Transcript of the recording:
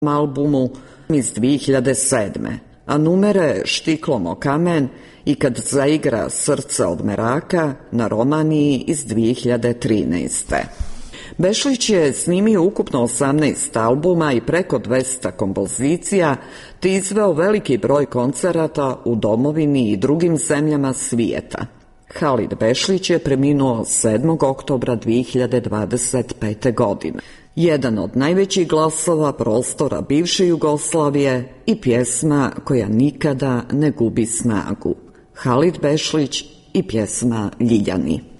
albumu iz 2007. A numere Štiklom o kamen i Kad zaigra srce od meraka na Romaniji iz 2013. Bešlić je snimio ukupno 18 albuma i preko 200 kompozicija te izveo veliki broj koncerata u domovini i drugim zemljama svijeta. Halid Bešlić je preminuo 7. oktobra 2025. godine. Jedan od najvećih glasova prostora bivše Jugoslavije i pjesma koja nikada ne gubi snagu. Halid Bešlić i pjesma Ljiljani.